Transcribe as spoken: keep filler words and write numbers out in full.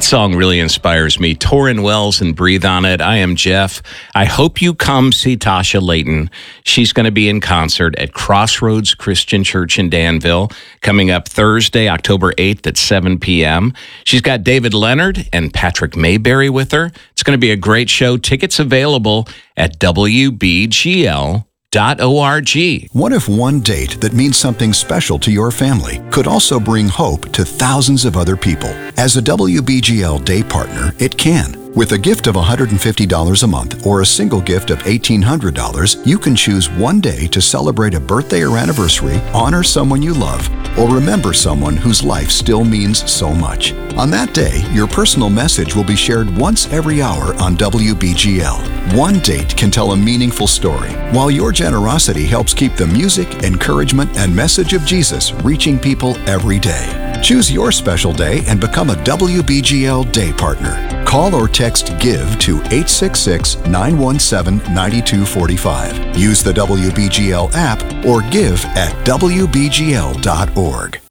That song really inspires me. Torrin Wells and Breathe on It. I am Jeff. I hope you come see Tasha Layton. She's going to be in concert at Crossroads Christian Church in Danville coming up Thursday, October eighth at seven p.m. She's got David Leonard and Patrick Mayberry with her. It's going to be a great show. Tickets available at W B G L dot org. What if one date that means something special to your family could also bring hope to thousands of other people? As a W B G L Day Partner, it can. With a gift of one hundred fifty dollars a month or a single gift of eighteen hundred dollars, you can choose one day to celebrate a birthday or anniversary, honor someone you love, or remember someone whose life still means so much. On that day, your personal message will be shared once every hour on W B G L. One date can tell a meaningful story, while your generosity helps keep the music, encouragement, and message of Jesus reaching people every day. Choose your special day and become a W B G L Day Partner. Call or text GIVE to eight six six, nine one seven, nine two four five. Use the W B G L app or give at W B G L dot org.